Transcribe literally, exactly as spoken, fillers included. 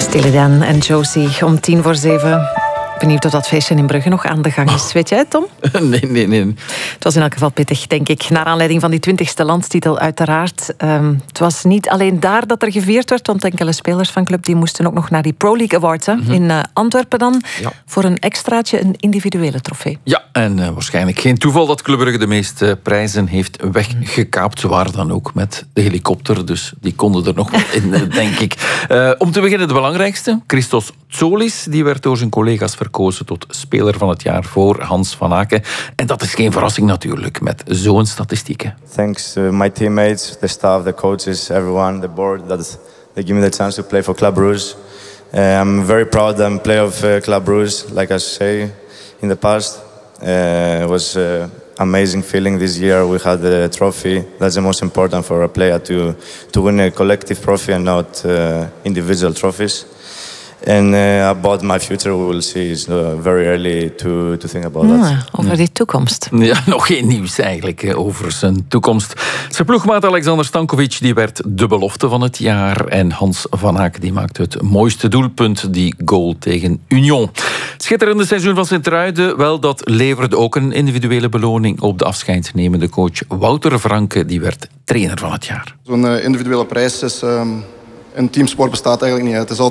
Steely Dan en Josie om tien voor zeven. Benieuwd of dat feestje in Brugge nog aan de gang is. Weet jij, Tom? Nee, nee, nee. Het was in elk geval pittig, denk ik. Naar aanleiding van die twintigste landstitel uiteraard. Um, het was niet alleen daar dat er gevierd werd, want enkele spelers van club die moesten ook nog naar die Pro League Awards. Hè? Mm-hmm. In uh, Antwerpen dan. Ja. Voor een extraatje, een individuele trofee. Ja, en uh, waarschijnlijk geen toeval dat Club Brugge de meeste uh, prijzen heeft weggekaapt. Ze waren dan ook met de helikopter, dus die konden er nog wel in, denk ik. Uh, om te beginnen de belangrijkste. Christos Tsolis, die werd door zijn collega's verkozen tot speler van het jaar voor Hans van Aken. En dat is geen verrassing natuurlijk, met zo'n statistieken. Thanks to my teammates, the staff, the coaches, everyone, the board, that they give me the chance to play for Club Brugge. Uh, I'm very proud that I'm a player of uh, Club Brugge, like I say in the past. Uh, it was an amazing feeling this year. We had the trophy. That's the most important for a player, to, to win a collective trophy and not uh, individual trophies. And uh, about my future, we will see. It's uh, very early to, to think about ja, that. Over die toekomst. Ja, nog geen nieuws eigenlijk over zijn toekomst. Zijn ploegmaat Alexander Stankovic die werd de belofte van het jaar. En Hans van Aken die maakte het mooiste doelpunt, die goal tegen Union. Schitterende seizoen van Sint-Truiden. Wel, dat leverde ook een individuele beloning op de afscheidnemende coach Wouter Franke. Die werd trainer van het jaar. Zo'n uh, individuele prijs is... Um... Een teamsport bestaat eigenlijk niet. Het is altijd